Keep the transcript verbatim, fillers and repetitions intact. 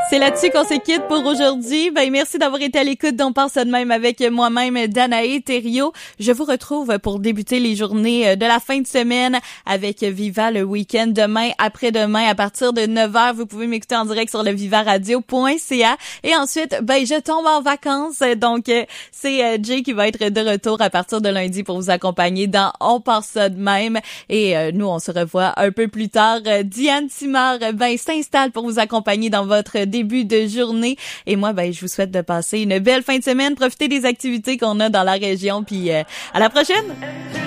C'est là-dessus qu'on se quitte pour aujourd'hui. Ben, merci d'avoir été à l'écoute d'On part ça de même avec moi-même, Danae Thériault. Je vous retrouve pour débuter les journées de la fin de semaine avec Viva le week-end demain, après-demain, à partir de neuf heures. Vous pouvez m'écouter en direct sur le viva radio point c a. Et ensuite, ben, je tombe en vacances. Donc, c'est Jay qui va être de retour à partir de lundi pour vous accompagner dans On part ça de même. Et euh, nous, on se revoit un peu plus tard. Diane Simard, ben, s'installe pour vous accompagner dans votre début de journée. Et moi, ben, je vous souhaite de passer une belle fin de semaine. Profitez des activités qu'on a dans la région. Puis, euh, à la prochaine!